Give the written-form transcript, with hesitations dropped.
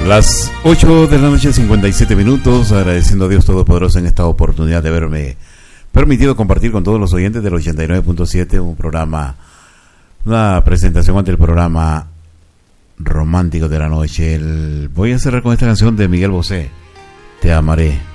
Las 8 de la noche, 57 minutos, agradeciendo a Dios Todopoderoso en esta oportunidad de haberme permitido compartir con todos los oyentes del 89.7 un programa, una presentación ante el programa romántico de la noche. Voy a cerrar con esta canción de Miguel Bosé, Te amaré.